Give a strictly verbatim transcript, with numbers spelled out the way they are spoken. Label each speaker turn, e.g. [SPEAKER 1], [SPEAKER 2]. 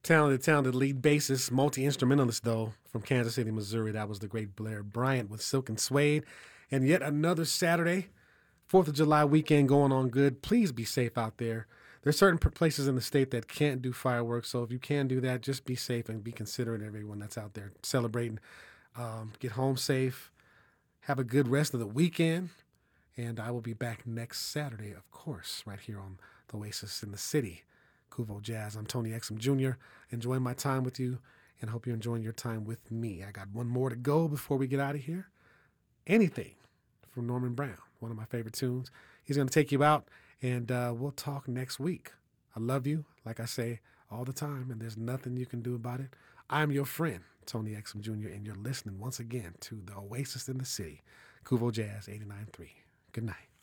[SPEAKER 1] Talented, talented lead bassist, multi-instrumentalist, though, from Kansas City, Missouri. That was the great Blair Bryant with Silk and Suede. And yet another Saturday, fourth of July weekend going on good. Please be safe out there. There's certain places in the state that can't do fireworks, so if you can do that, just be safe and be considerate of everyone that's out there celebrating. Um, get home safe. Have a good rest of the weekend. And I will be back next Saturday, of course, right here on the Oasis in the City. Kuvo Jazz. I'm Tony Exum Junior Enjoying my time with you, and hope you're enjoying your time with me. I got one more to go before we get out of here. Anything from Norman Brown, one of my favorite tunes. He's going to take you out, and uh, we'll talk next week. I love you, like I say all the time, and there's nothing you can do about it. I'm your friend, Tony Exum Junior, and you're listening once again to the Oasis in the City, Kuvo Jazz eighty-nine point three. Good night.